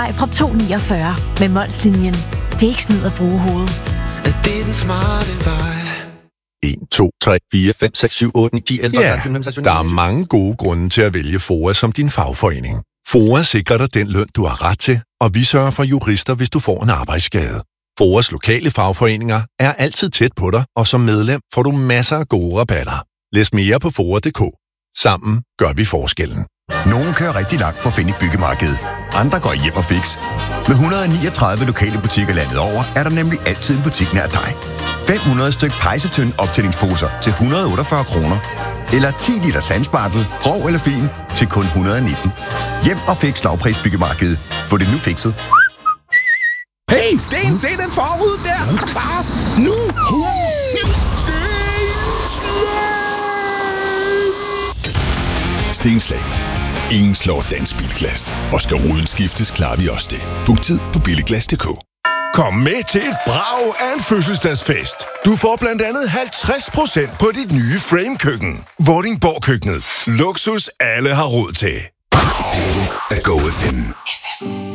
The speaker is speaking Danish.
fra 2,49 med Molslinjen. Det er ikke snyd at bruge hovedet. Det er den smarte vej. 1, 2, 3, 4, 5, 6, 7, 8, 9, 10, 11, Ja, der er mange gode grunde til at vælge FOA som din fagforening. FOA sikrer dig den løn, du har ret til, og vi sørger for jurister, hvis du får en arbejdsskade. FOAs lokale fagforeninger er altid tæt på dig, og som medlem får du masser af gode rabatter. Læs mere på FOA.dk. Sammen gør vi forskellen. Nogle kører rigtig langt for at finde et byggemarked. Andre går hjem og fix. Med 139 lokale butikker landet over, er der nemlig altid en butik nær dig. 500 styk pejsetønd optællingsposer til 148 kroner. Eller 10 liter sandspartel, grov eller fin, til kun 119. Hjem og fix lavprisbyggemarkedet. Få det nu fikset. Hey, Sten, se den forud der! Klar, nu! Stenslag. Ingen slår dansk bilglas. Og skal ruden skiftes, klarer vi også det. Book tid på billiglas.dk. Kom med til et brag af en fødselsdagsfest. Du får blandt andet 50% på dit nye Frame-køkken. Vordingborg-køkkenet. Luksus alle har råd til. Dette er Go FM.